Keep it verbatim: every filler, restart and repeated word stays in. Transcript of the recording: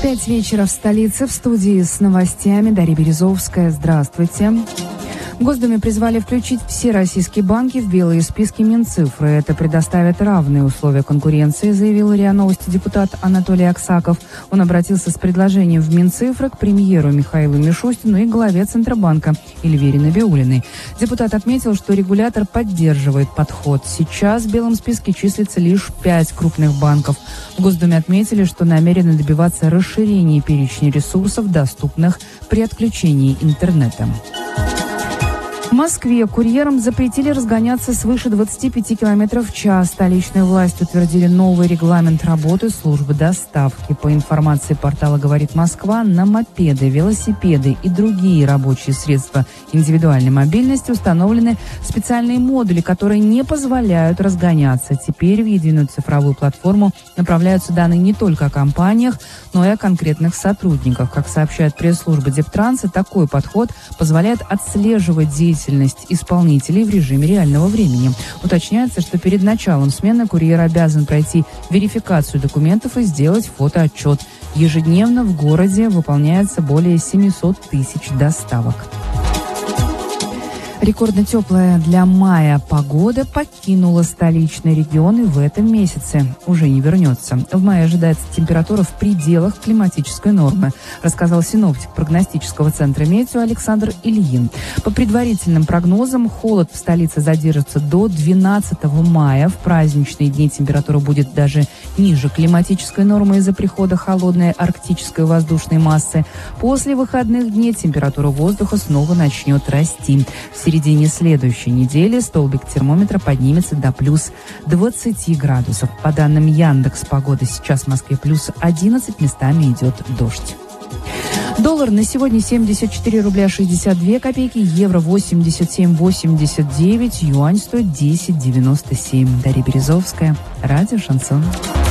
Пять вечера в столице. В студии с новостями Дарья Березовская. Здравствуйте. В Госдуме призвали включить все российские банки в белые списки Минцифры. Это предоставит равные условия конкуренции, заявил РИА Новости депутат Анатолий Аксаков. Он обратился с предложением в Минцифры к премьеру Михаилу Мишустину и главе Центробанка Эльвире Набиуллиной. Депутат отметил, что регулятор поддерживает подход. Сейчас в белом списке числится лишь пять крупных банков. В Госдуме отметили, что намерены добиваться расширения перечня ресурсов, доступных при отключении интернета. В Москве курьерам запретили разгоняться свыше двадцати пяти километров в час. Столичные власти утвердили новый регламент работы службы доставки. По информации портала «Говорит Москва», на мопеды, велосипеды и другие рабочие средства индивидуальной мобильности установлены специальные модули, которые не позволяют разгоняться. Теперь в единую цифровую платформу направляются данные не только о компаниях, но и о конкретных сотрудниках. Как сообщает пресс-служба Дептранса, такой подход позволяет отслеживать деятельность исполнителей в режиме реального времени. Уточняется, что перед началом смены курьер обязан пройти верификацию документов и сделать фотоотчет. Ежедневно в городе выполняется более семисот тысяч доставок. Рекордно теплая для мая погода покинула столичный регион и в этом месяце уже не вернется. В мае ожидается температура в пределах климатической нормы, рассказал синоптик прогностического центра «Метео» Александр Ильин. По предварительным прогнозам, холод в столице задержится до двенадцатого мая. В праздничные дни температура будет даже ниже климатической нормы из-за прихода холодной арктической воздушной массы. После выходных дней температура воздуха снова начнет расти. В середине следующей недели столбик термометра поднимется до плюс двадцати градусов. По данным Яндекс.Погоды, сейчас в Москве плюс одиннадцать, местами идет дождь. Доллар на сегодня семьдесят четыре рубля шестьдесят две копейки, евро восемьдесят семь восемьдесят девять, юань стоит десять девяносто семь. Дарья Березовская, радио «Шансон».